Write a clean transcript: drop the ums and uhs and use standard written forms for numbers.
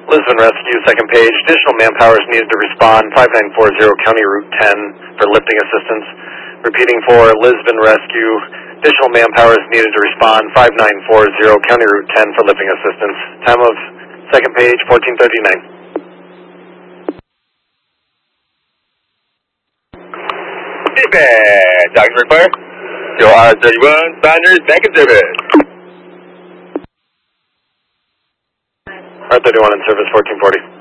Lisbon Rescue, second page. Additional manpower is needed to respond. 5940 County Route 10 for lifting assistance. Repeating for Lisbon Rescue. Additional manpower is needed to respond. 5940 County Route 10 for lifting assistance. Time of second page, 14:39. Dispatch, Dr. Require. Your R31, Saunders, back in service. R31 in service, 1440.